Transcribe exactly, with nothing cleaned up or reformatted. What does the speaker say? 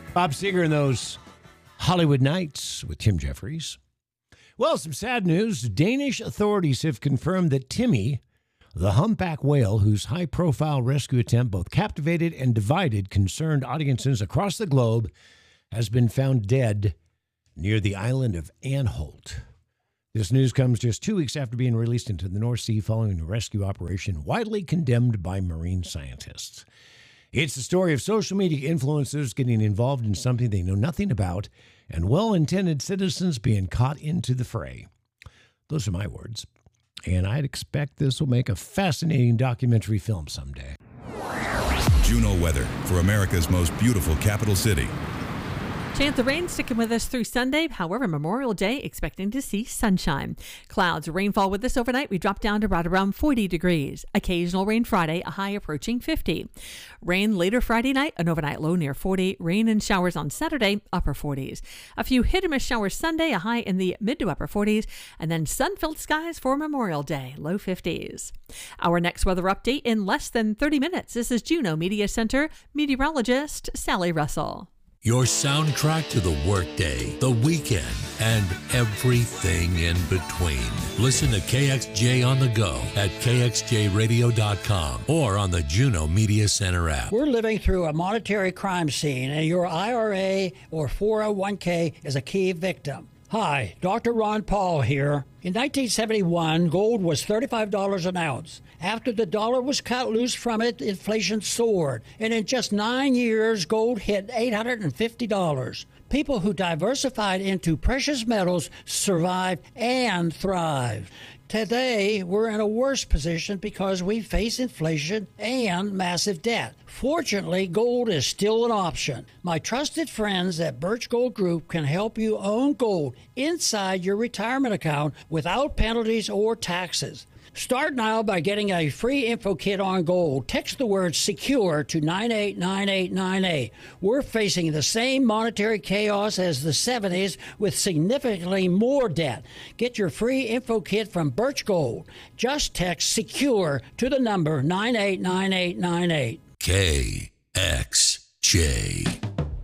Bob Seger and those Hollywood Nights with Tim Jeffries. Well, some sad news. Danish authorities have confirmed that Timmy, the humpback whale whose high-profile rescue attempt both captivated and divided concerned audiences across the globe, has been found dead near the island of Anholt. This news comes just two weeks after being released into the North Sea following a rescue operation widely condemned by marine scientists. It's the story of social media influencers getting involved in something they know nothing about and well-intended citizens being caught into the fray. Those are my words. And I'd expect this will make a fascinating documentary film someday. Juno weather for America's most beautiful capital city. Chance of rain sticking with us through Sunday. However, Memorial Day expecting to see sunshine. Clouds, rainfall with us overnight. We drop down to right around forty degrees. Occasional rain Friday, a high approaching fifty. Rain later Friday night, an overnight low near forty. Rain and showers on Saturday, upper forties. A few hit and miss showers Sunday, a high in the mid to upper forties. And then sun-filled skies for Memorial Day, low fifties. Our next weather update in less than thirty minutes. This is Juneau Media Center meteorologist Sally Russell. Your soundtrack to the workday, the weekend, and everything in between. Listen to K X J on the go at K X J radio dot com or on the Juneau Media Center app. We're living through a monetary crime scene, and your I R A or four oh one k is a key victim. Hi, Doctor Ron Paul here. In nineteen seventy-one, gold was thirty-five dollars an ounce. After the dollar was cut loose from it, inflation soared. And in just nine years, gold hit eight hundred fifty dollars. People who diversified into precious metals survived and thrived. Today, we're in a worse position because we face inflation and massive debt. Fortunately, gold is still an option. My trusted friends at Birch Gold Group can help you own gold inside your retirement account without penalties or taxes. Start now by getting a free info kit on gold. Text the word SECURE to nine eight nine eight nine eight. We're facing the same monetary chaos as the seventies with significantly more debt. Get your free info kit from Birch Gold. Just text SECURE to the number nine eight nine eight nine eight. K X J.